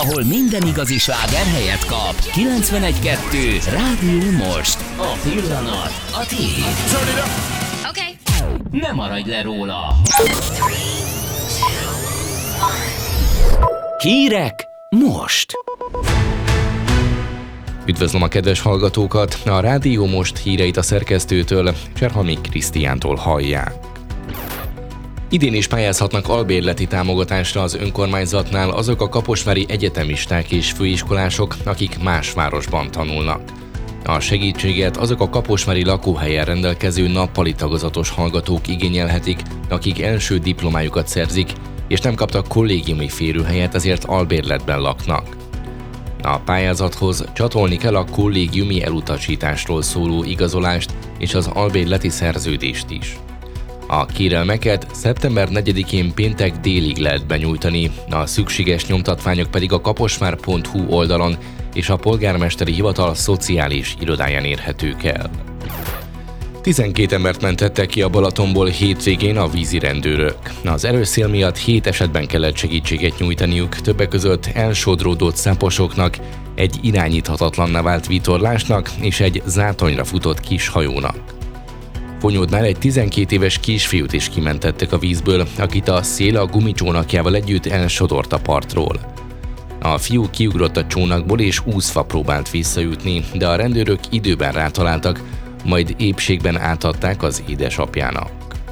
ahol minden igazi sláger helyet kap. 91.2 Rádió Most. A pillanat a tiéd. Okay. Ne maradj le róla. Hírek most. Üdvözlöm a kedves hallgatókat! A Rádió Most híreit a szerkesztőtől, Cserhalmi Krisztiántól hallják. Idén is pályázhatnak albérleti támogatásra az önkormányzatnál azok a kaposvári egyetemisták és főiskolások, akik más városban tanulnak. A segítséget azok a kaposvári lakóhelyen rendelkező nappali tagozatos hallgatók igényelhetik, akik első diplomájukat szerzik, és nem kaptak kollégiumi férőhelyet, ezért albérletben laknak. A pályázathoz csatolni kell a kollégiumi elutasításról szóló igazolást és az albérleti szerződést is. A kérelmeket szeptember 4-én péntek délig lehet benyújtani, a szükséges nyomtatványok pedig a kaposvár.hu oldalon és a polgármesteri hivatal szociális irodáján érhetők el. 12 embert mentettek ki a Balatonból hétvégén a vízirendőrök. Az erős szél miatt 7 esetben kellett segítséget nyújtaniuk, többek között elsodródott száposoknak, egy irányíthatatlanná vált vitorlásnak és egy zátonyra futott kis hajónak. Fonyódnál egy 12 éves kisfiút is kimentettek a vízből, akit a szél a gumicsónakjával együtt elsodort a partról. A fiú kiugrott a csónakból és úszva próbált visszajutni, de a rendőrök időben rátaláltak, majd épségben átadták az édesapjának.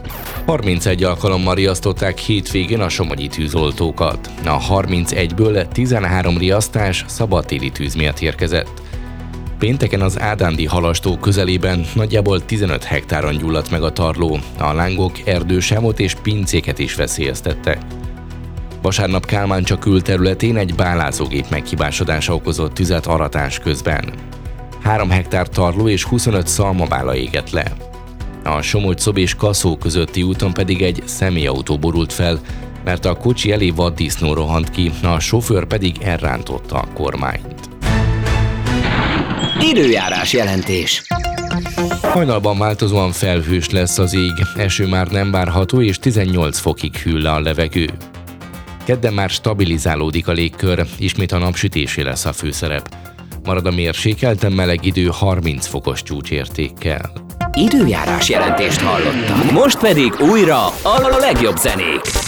31 alkalommal riasztották hétvégén a somogyi tűzoltókat. A 31-ből 13 riasztás szabadtéri tűz miatt érkezett. Pénteken az Ádándi halastó közelében nagyjából 15 hektáron gyulladt meg a tarló, a lángok erdősávot és pincéket is veszélyeztettek. Vasárnap Kálmáncsa külterületén egy bálázógép meghibásodása okozott tüzet aratás közben. 3 hektár tarló és 25 szalmabála égett le. A Somogy-Szob és Kaszó közötti úton pedig egy személyautó borult fel, mert a kocsi elé vaddisznó rohant ki, a sofőr pedig elrántotta a kormányt. Időjárás jelentés. Hajnalban változóan felhős lesz az ég, eső már nem várható és 18 fokig hűl le a levegő. Kedden már stabilizálódik a légkör, ismét a napsütésé lesz a főszerep. Marad a mérsékelten meleg idő 30 fokos csúcsértékkel. Időjárás jelentést hallottak. Most pedig újra a legjobb zenék.